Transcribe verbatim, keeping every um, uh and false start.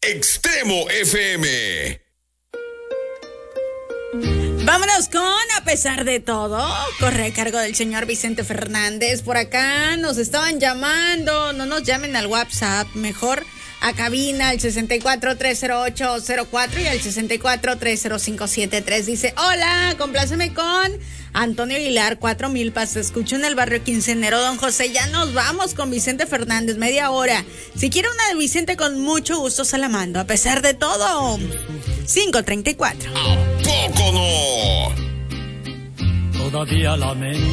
Extremo F M. Vámonos con A pesar de todo. Corre a cargo del señor Vicente Fernández. Por acá nos estaban llamando. No nos llamen al WhatsApp, mejor a cabina al sesenta y cuatro, tres cero ocho, cero cuatro y al sesenta y cuatro, tres cero cinco, siete tres. Dice, hola, compláceme con Antonio Aguilar, cuatro milpas. Te escucho en el barrio Quincenero, don José. Ya nos vamos con Vicente Fernández, media hora. Si quiere una de Vicente, con mucho gusto se la mando. A pesar de todo, cinco treinta y cuatro. ¿A poco no? Todavía lamento